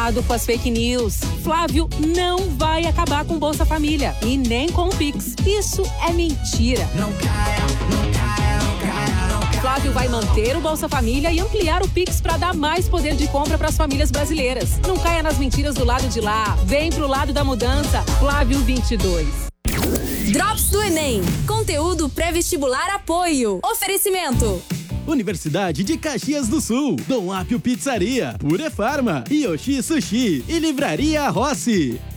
Cuidado com as fake news. Flávio não vai acabar com Bolsa Família e nem com o Pix. Isso é mentira. Não caia, não caia, não caia, não caia. Flávio vai manter o Bolsa Família e ampliar o Pix para dar mais poder de compra para as famílias brasileiras. Não caia nas mentiras do lado de lá. Vem pro lado da mudança. Flávio 22. Drops do Enem. Conteúdo pré-vestibular apoio. Oferecimento. Universidade de Caxias do Sul, Dom Apio Pizzaria, Pure Farma, Yoshi Sushi e Livraria Rossi.